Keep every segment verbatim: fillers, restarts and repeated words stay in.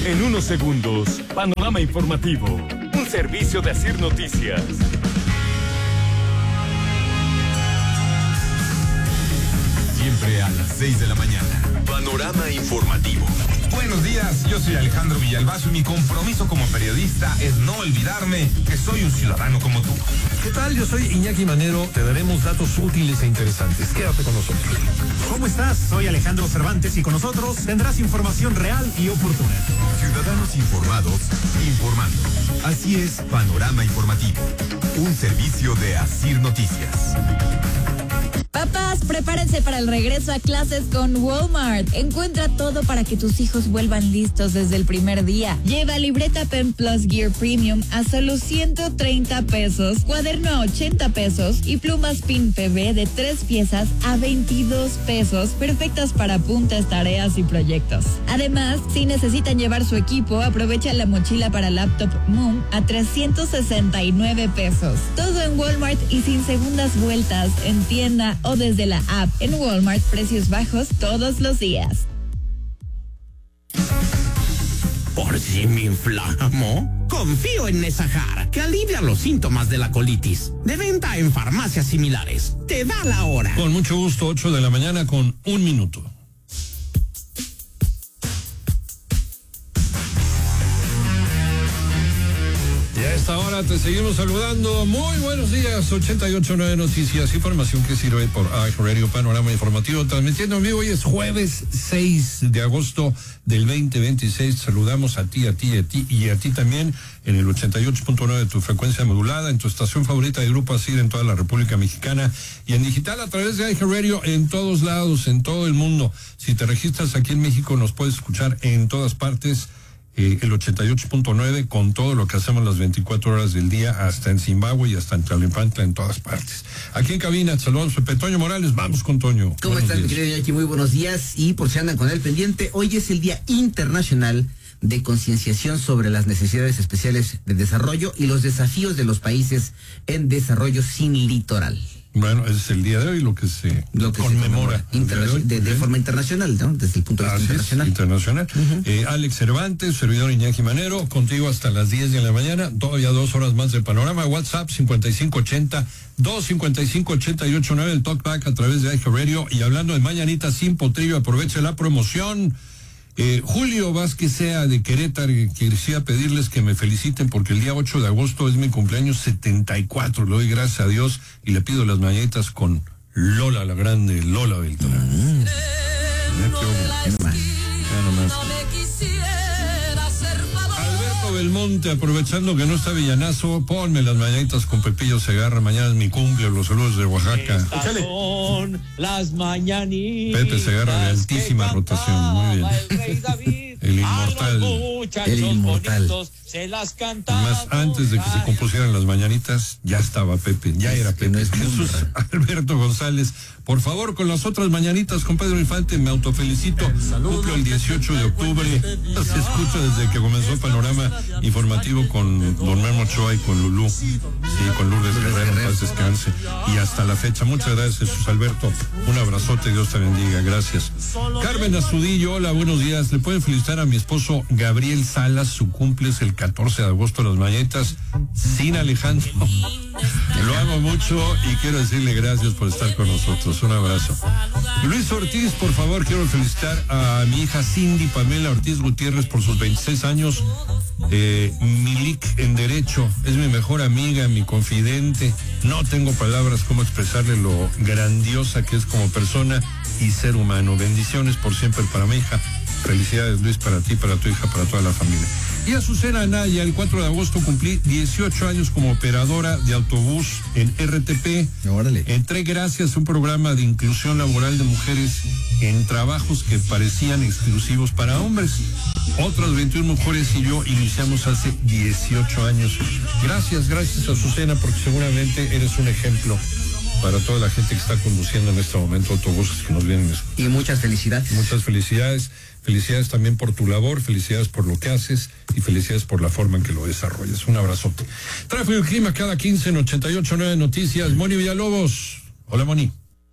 En unos segundos, Panorama Informativo, un servicio de Asir Noticias. Siempre a las seis de la mañana. Panorama Informativo. Buenos días, yo soy Alejandro Villalbazo y mi compromiso como periodista es no olvidarme que soy un ciudadano como tú. ¿Qué tal? Yo soy Iñaki Manero, te daremos datos útiles e interesantes. Quédate con nosotros. ¿Cómo estás? Soy Alejandro Cervantes y con nosotros tendrás información real y oportuna. Ciudadanos informados, informando. Así es, Panorama Informativo, un servicio de Asir Noticias. Papás, prepárense para el regreso a clases con Walmart. Encuentra todo para que tus hijos vuelvan listos desde el primer día. Lleva libreta Pen Plus Gear Premium a solo ciento treinta pesos, cuaderno a ochenta pesos y plumas Pin P B de tres piezas a veintidós pesos, perfectas para apuntes, tareas y proyectos. Además, si necesitan llevar su equipo, aprovecha la mochila para laptop Moon a trescientos sesenta y nueve pesos. Todo en Walmart y sin segundas vueltas, en tienda o desde la app. En Walmart, precios bajos todos los días. ¿Por si me inflamo? Confío en Nesahar, que alivia los síntomas de la colitis. De venta en farmacias similares. Te da la hora. Con mucho gusto, ocho de la mañana con un minuto. Y a esta hora te seguimos saludando. Muy buenos días, ochenta y ocho punto nueve Noticias, información que sirve por iHeartRadio, Panorama Informativo, transmitiendo en vivo. Hoy es jueves seis de agosto del veinte veintiséis. Saludamos a ti, a ti, a ti y a ti también en el ochenta y ocho punto nueve de tu frecuencia modulada, en tu estación favorita de Grupo Asir en toda la República Mexicana y en digital a través de iHeartRadio en todos lados, en todo el mundo. Si te registras aquí en México, nos puedes escuchar en todas partes. Eh, el ochenta y ocho punto nueve con todo lo que hacemos las veinticuatro horas del día, hasta en Zimbabue y hasta en Tlalnepantla, en todas partes. Aquí en cabina, saludos, Pepe Toño Morales, vamos con Toño. ¿Cómo estás, mi querido Iñaki? Muy buenos días, y por si andan con el pendiente, hoy es el Día Internacional de Concienciación sobre las Necesidades Especiales de Desarrollo y los desafíos de los países en desarrollo sin litoral. Bueno, ese es el día de hoy, lo que se lo que conmemora. Se conmemora de, de, de forma internacional, ¿no? Desde el punto de vista internacional. internacional. Uh-huh. eh, Alex Cervantes, servidor Iñaki Manero, contigo hasta las diez de la mañana, todavía dos horas más de Panorama. WhatsApp cincuenta y cinco ochenta, dos cincuenta y cinco ochenta y ocho nueve, el talkback a través de iHeartRadio. Y hablando de mañanita sin potrillo, aproveche la promoción. Eh, Julio Vázquez Sea de Querétaro, quisiera pedirles que me feliciten porque el día ocho de agosto es mi cumpleaños setenta y cuatro, le doy gracias a Dios y le pido las mañanitas con Lola, la grande Lola Beltrán. Mm. Alberto Belmonte, aprovechando que no está Villanazo, ponme las mañanitas con Pepillo Segarra, mañana es mi cumple, los saludos de Oaxaca. Estas son las mañanitas. Pepe Segarra de altísima rotación, muy bien. El, el inmortal. El inmortal. Se las Además, antes de que se compusieran las mañanitas, ya estaba Pepe, ya es era Pepe. No es Jesús Alberto González, por favor, con las otras mañanitas, con Pedro Infante, me autofelicito. Cumplo el dieciocho de octubre. Se escucha desde que comenzó Panorama Informativo con Don Memo Ochoa y con Lulú. Sí, con Lourdes Guerrero, paz descanse. Y hasta la fecha. Muchas gracias, Jesús Alberto. Un abrazote, Dios te bendiga. Gracias. Carmen Astudillo, hola, buenos días. Le pueden felicitar a mi esposo Gabriel Salas. Su cumple es el catorce de agosto, las mañanitas sin Alejandro. Lo amo mucho y quiero decirle gracias por estar con nosotros. Un abrazo. Luis Ortiz, por favor, quiero felicitar a mi hija Cindy Pamela Ortiz Gutiérrez por sus veintiséis años. Eh, Milik en Derecho, es mi mejor amiga, mi confidente. No tengo palabras cómo expresarle lo grandiosa que es como persona y ser humano. Bendiciones por siempre para mi hija. Felicidades, Luis, para ti, para tu hija, para toda la familia. Y Azucena Anaya, el cuatro de agosto cumplí dieciocho años como operadora de autobús en R T P. Órale. Entré gracias a un programa de inclusión laboral de mujeres en trabajos que parecían exclusivos para hombres. Otras veintiuna mujeres y yo iniciamos hace dieciocho años. Gracias, gracias Azucena, porque seguramente eres un ejemplo para toda la gente que está conduciendo en este momento autobuses que nos vienen. Y muchas felicidades. Muchas felicidades. Felicidades también por tu labor, felicidades por lo que haces y felicidades por la forma en que lo desarrollas. Un abrazote. Tráfico y clima cada quince en ochenta y ocho punto nueve Noticias. Moni Villalobos. Hola, Moni.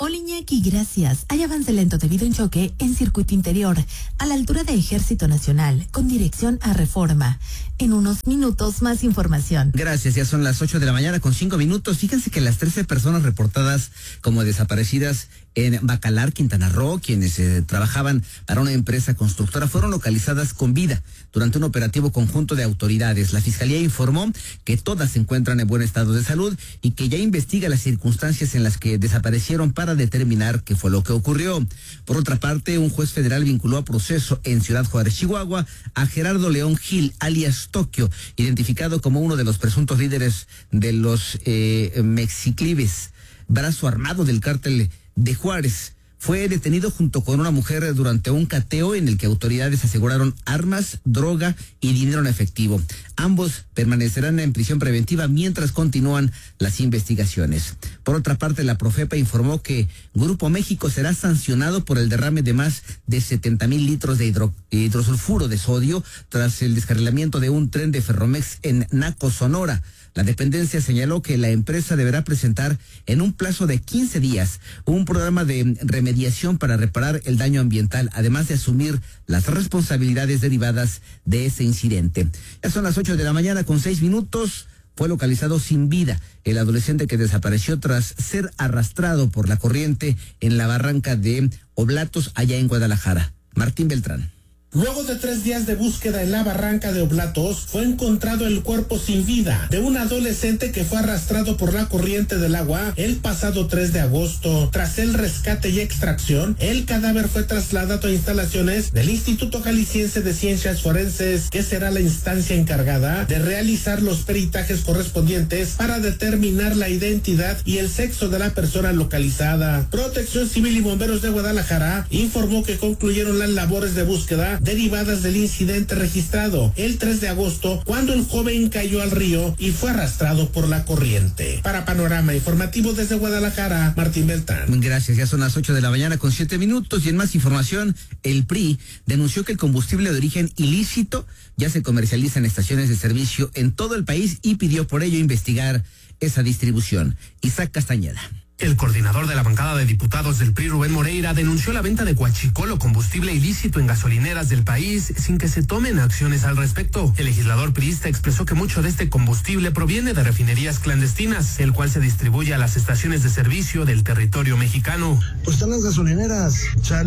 Hola Iñaki, gracias. Hay avance lento debido a un choque en circuito interior, a la altura de Ejército Nacional, con dirección a Reforma. En unos minutos, más información. Gracias, ya son las ocho de la mañana con cinco minutos. Fíjense que las trece personas reportadas como desaparecidas en Bacalar, Quintana Roo, quienes eh, trabajaban para una empresa constructora, fueron localizadas con vida durante un operativo conjunto de autoridades. La Fiscalía informó que todas se encuentran en buen estado de salud y que ya investiga las circunstancias en las que desaparecieron para determinar qué fue lo que ocurrió. Por otra parte, un juez federal vinculó a proceso en Ciudad Juárez, Chihuahua, a Gerardo León Gil, alias Tokio, identificado como uno de los presuntos líderes de los eh, Mexiclibes, brazo armado del cártel de Juárez. Fue detenido junto con una mujer durante un cateo en el que autoridades aseguraron armas, droga y dinero en efectivo. Ambos permanecerán en prisión preventiva mientras continúan las investigaciones. Por otra parte, la Profepa informó que Grupo México será sancionado por el derrame de más de setenta mil litros de hidro, hidrosulfuro de sodio tras el descarrilamiento de un tren de Ferromex en Naco, Sonora. La dependencia señaló que la empresa deberá presentar en un plazo de quince días un programa de remediación para reparar el daño ambiental, además de asumir las responsabilidades derivadas de ese incidente. Ya son las ocho de la mañana con seis minutos. Fue localizado sin vida el adolescente que desapareció tras ser arrastrado por la corriente en la barranca de Oblatos, allá en Guadalajara. Martín Beltrán. Luego de tres días de búsqueda en la barranca de Oblatos, fue encontrado el cuerpo sin vida de un adolescente que fue arrastrado por la corriente del agua el pasado tres de agosto. Tras el rescate y extracción, el cadáver fue trasladado a instalaciones del Instituto Jalisciense de Ciencias Forenses, que será la instancia encargada de realizar los peritajes correspondientes para determinar la identidad y el sexo de la persona localizada. Protección Civil y Bomberos de Guadalajara informó que concluyeron las labores de búsqueda derivadas del incidente registrado el tres de agosto, cuando el joven cayó al río y fue arrastrado por la corriente. Para Panorama Informativo desde Guadalajara, Martín Beltrán. Gracias, ya son las ocho de la mañana con siete minutos y en más información, el P R I denunció que el combustible de origen ilícito ya se comercializa en estaciones de servicio en todo el país y pidió por ello investigar esa distribución. Isaac Castañeda. El coordinador de la bancada de diputados del P R I, Rubén Moreira, denunció la venta de huachicol o combustible ilícito en gasolineras del país sin que se tomen acciones al respecto. El legislador priista expresó que mucho de este combustible proviene de refinerías clandestinas, el cual se distribuye a las estaciones de servicio del territorio mexicano. Pues están las gasolineras, o sea,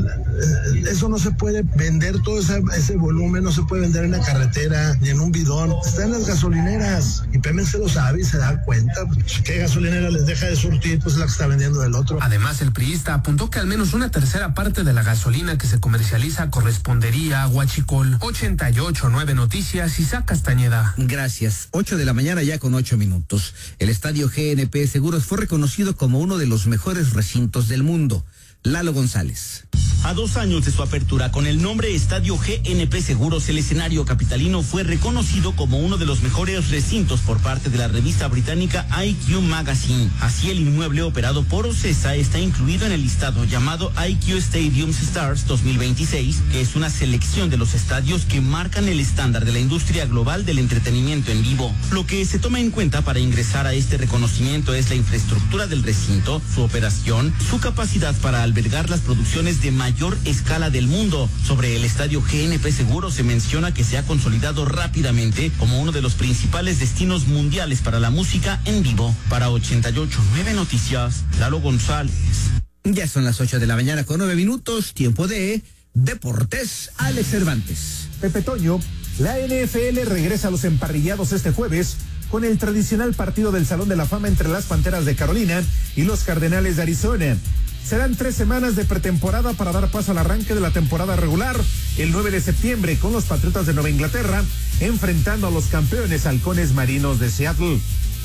eso no se puede vender, todo ese, ese volumen no se puede vender en la carretera ni en un bidón, está en las gasolineras y Pemex se lo sabe y se da cuenta. ¿Qué gasolinera les deja de surtir? Pues la que está vendiendo del otro. Además, el priista apuntó que al menos una tercera parte de la gasolina que se comercializa correspondería a huachicol. ochenta y ocho punto nueve Noticias, Isaac Castañeda. Gracias. ocho de la mañana ya con ocho minutos. El estadio G N P Seguros fue reconocido como uno de los mejores recintos del mundo. Lalo González. A dos años de su apertura con el nombre Estadio G N P Seguros, el escenario capitalino fue reconocido como uno de los mejores recintos por parte de la revista británica I Q Magazine. Así, el inmueble operado por OCESA está incluido en el listado llamado I Q Stadiums Stars dos mil veintiséis, que es una selección de los estadios que marcan el estándar de la industria global del entretenimiento en vivo. Lo que se toma en cuenta para ingresar a este reconocimiento es la infraestructura del recinto, su operación, su capacidad para albergar las producciones de mayor escala del mundo. Sobre el estadio G N P Seguro se menciona que se ha consolidado rápidamente como uno de los principales destinos mundiales para la música en vivo. Para ochenta y ocho punto nueve Noticias, Lalo González. Ya son las ocho de la mañana con nueve minutos, tiempo de Deportes. Alex Cervantes. Pepe Toño, la N F L regresa a los emparrillados este jueves con el tradicional partido del Salón de la Fama entre las Panteras de Carolina y los Cardenales de Arizona. Serán tres semanas de pretemporada para dar paso al arranque de la temporada regular el nueve de septiembre con los Patriotas de Nueva Inglaterra enfrentando a los campeones halcones marinos de Seattle.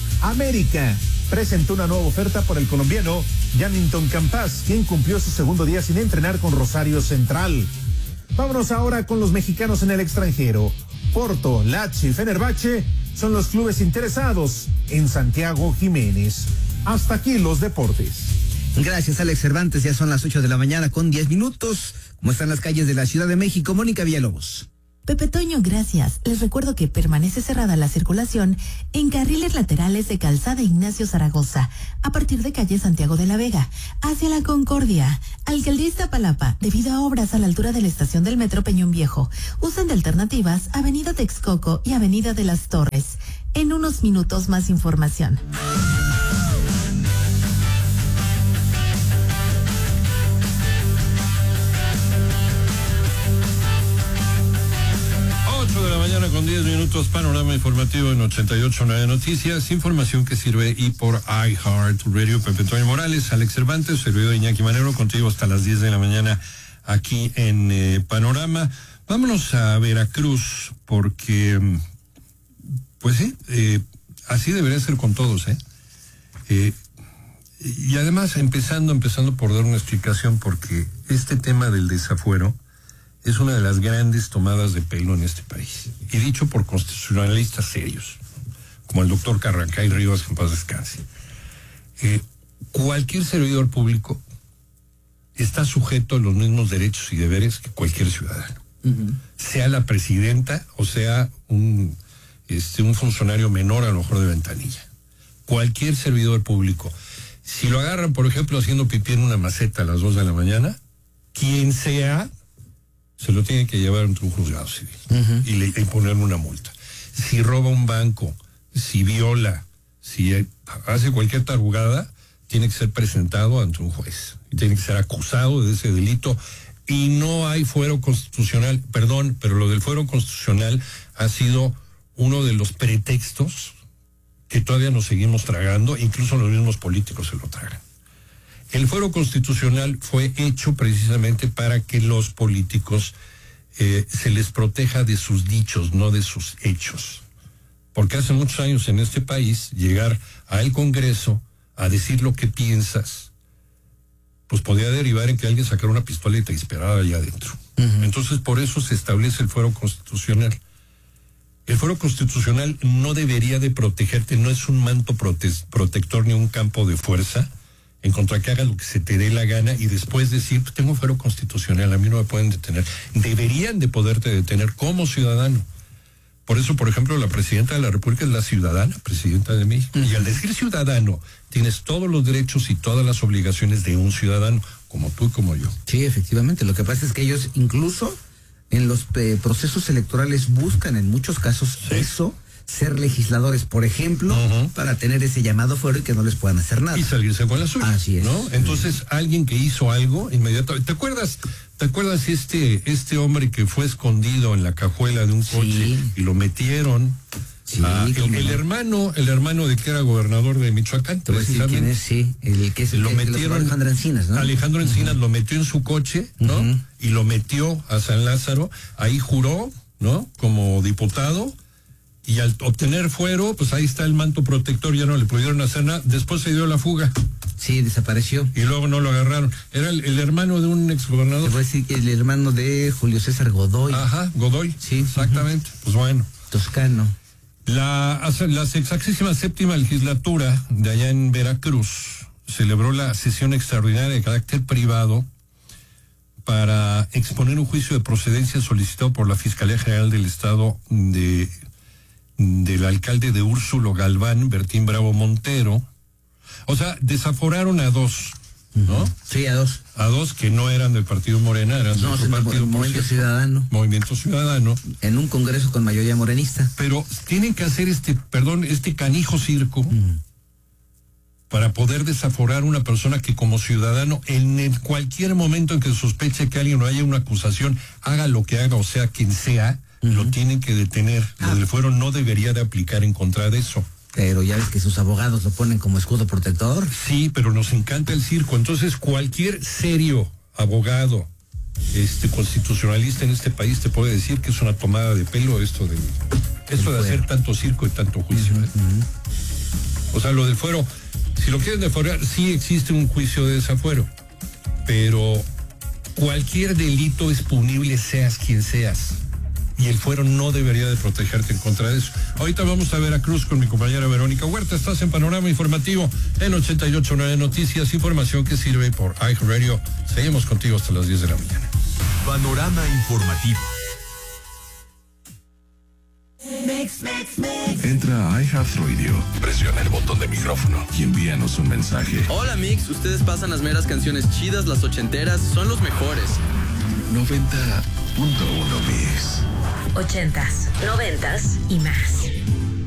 América presentó una nueva oferta por el colombiano Yannington Campas, quien cumplió su segundo día sin entrenar con Rosario Central. Vámonos ahora con los mexicanos en el extranjero. Porto, Lazio y Fenerbahce son los clubes interesados en Santiago Jiménez. Hasta aquí los deportes. Gracias, Alex Cervantes. Ya son las ocho de la mañana con diez minutos. ¿Cómo están las calles de la Ciudad de México? Mónica Villalobos. Pepe Toño, gracias. Les recuerdo que permanece cerrada la circulación en carriles laterales de Calzada Ignacio Zaragoza, a partir de calle Santiago de la Vega, hacia la Concordia. Alcaldía Iztapalapa, debido a obras a la altura de la estación del Metro Peñón Viejo, usan de alternativas Avenida Texcoco y Avenida de las Torres. En unos minutos más información. De la mañana con diez minutos, panorama informativo en ochenta y ocho punto nueve Noticias, información que sirve y por iHeart Radio. Pepe Toño Morales, Alex Cervantes, servidor Iñaki Manero, contigo hasta las diez de la mañana aquí en eh, Panorama. Vámonos a Veracruz, porque, pues sí, eh, así debería ser con todos, ¿eh? eh y además, empezando, empezando por dar una explicación, porque este tema del desafuero es una de las grandes tomadas de pelo en este país. Y dicho por constitucionalistas serios, como el doctor Carrancay Rivas, que en paz descanse. Eh, cualquier servidor público está sujeto a los mismos derechos y deberes que cualquier ciudadano. Uh-huh. Sea la presidenta o sea un, este, un funcionario menor, a lo mejor de ventanilla. Cualquier servidor público. Si lo agarran, por ejemplo, haciendo pipí en una maceta a las dos de la mañana, quien sea, se lo tiene que llevar ante un juzgado civil uh-huh. y le y ponerle una multa. Si roba un banco, si viola, si hace cualquier tarugada, tiene que ser presentado ante un juez y tiene que ser acusado de ese delito. Y no hay fuero constitucional, perdón, pero lo del fuero constitucional ha sido uno de los pretextos que todavía nos seguimos tragando, incluso los mismos políticos se lo tragan. El fuero constitucional fue hecho precisamente para que los políticos eh, se les proteja de sus dichos, no de sus hechos. Porque hace muchos años en este país, llegar al Congreso a decir lo que piensas, pues podía derivar en que alguien sacara una pistola y te disparara allá adentro. Uh-huh. Entonces, por eso se establece el fuero constitucional. El fuero constitucional no debería de protegerte, no es un manto prote- protector ni un campo de fuerza, en contra que hagas lo que se te dé la gana y después decir, pues tengo fuero constitucional, a mí no me pueden detener. Deberían de poderte detener como ciudadano. Por eso, por ejemplo, la presidenta de la República es la ciudadana, presidenta de México. Uh-huh. Y al decir ciudadano, tienes todos los derechos y todas las obligaciones de un ciudadano, como tú y como yo. Sí, efectivamente. Lo que pasa es que ellos incluso en los eh, procesos electorales buscan en muchos casos sí. eso, ser legisladores, por ejemplo, uh-huh. para tener ese llamado fuero y que no les puedan hacer nada. Y salirse con la suya. Así es. ¿No? Entonces, sí. alguien que hizo algo, inmediatamente. ¿Te acuerdas? ¿Te acuerdas este, este hombre que fue escondido en la cajuela de un coche sí. y lo metieron? Sí, ah, el, el hermano, el hermano de que era gobernador de Michoacán. Te voy a decir quién es, sí, el que es el lo que, metieron, Alejandro Encinas, ¿no? Alejandro Encinas uh-huh. lo metió en su coche, ¿no? Uh-huh. Y lo metió a San Lázaro, ahí juró, ¿no? Como diputado. Y al obtener fuero, pues ahí está el manto protector, ya no le pudieron hacer nada. Después se dio la fuga. Sí, desapareció. Y luego no lo agarraron. Era el, el hermano de un exgobernador. Te voy a decir que el hermano de Julio César Godoy. Ajá, Godoy. Sí. Exactamente. Uh-huh. Pues bueno. Toscano. La, la sexagésima séptima legislatura de allá en Veracruz celebró la sesión extraordinaria de carácter privado para exponer un juicio de procedencia solicitado por la Fiscalía General del Estado de... del alcalde de Úrsulo Galván, Bertín Bravo Montero. O sea, desaforaron a dos, ¿no? Sí, a dos. A dos que no eran del partido Morena, eran no, del otro partido. Movimiento Ciudadano. Movimiento Ciudadano. En un congreso con mayoría morenista. Pero tienen que hacer este, perdón, este canijo circo uh-huh. para poder desaforar a una persona que como ciudadano, en el cualquier momento en que sospeche que alguien o haya una acusación, haga lo que haga, o sea, quien sea, Uh-huh. lo tienen que detener. Ah. Lo del fuero no debería de aplicar en contra de eso. Pero ya ves que sus abogados lo ponen como escudo protector. Sí, pero nos encanta el circo. Entonces, cualquier serio abogado este constitucionalista en este país te puede decir que es una tomada de pelo esto de esto de hacer tanto circo y tanto juicio. Uh-huh. ¿eh? Uh-huh. O sea, lo del fuero, si lo quieren desaforar, sí existe un juicio de desafuero, pero cualquier delito es punible, seas quien seas. Y el fuero no debería de protegerte en contra de eso. Ahorita vamos a Veracruz con mi compañera Verónica Huerta. Estás en Panorama Informativo en ochenta y ocho punto nueve Noticias, información que sirve por iHeartRadio. Seguimos contigo hasta las diez de la mañana. Panorama Informativo. Mix, mix, mix. Entra a iHeartRadio, presiona el botón de micrófono y envíanos un mensaje. Hola Mix, ustedes pasan las meras canciones chidas, las ochenteras, son los mejores. noventa punto uno Mix. Ochentas, noventas y más.